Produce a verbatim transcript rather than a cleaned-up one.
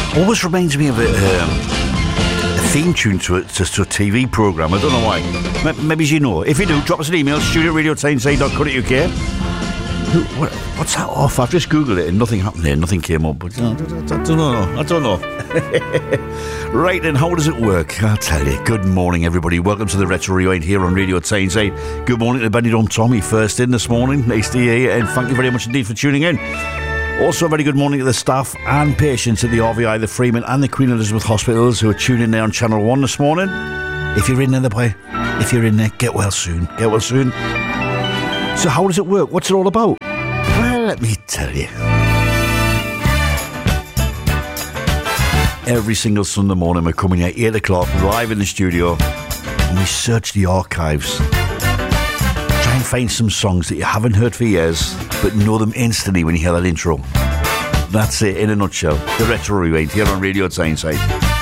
Always reminds me of a, um, a theme tune to a, to, to a T V programme. I don't know why. Maybe you know. If you do, drop us an email, studio radio tyneside dot co dot U K. Who, what, what's that off? I've just Googled it and nothing happened there. Nothing came up. But, uh, I don't know. I don't know. Right, then, how does it work? I'll tell you. Good morning, everybody. Welcome to the Retro Rewind here on Radio Tyneside. Good morning to Benny Dom Tommy, first in this morning. Nice to hear you, and thank you very much indeed for tuning in. Also, a very good morning to the staff and patients at the R V I, the Freeman and the Queen Elizabeth Hospitals who are tuning in there on Channel one this morning. If you're in there, the boy, if you're in there, get well soon. Get well soon. So how does it work? What's it all about? Well, let me tell you. Every single Sunday morning we're coming at eight o'clock live in the studio and we search the archives. Try and find some songs that you haven't heard for years but know them instantly when you hear that intro. That's it in a nutshell. The Retro Rewind here on Radio Tyneside.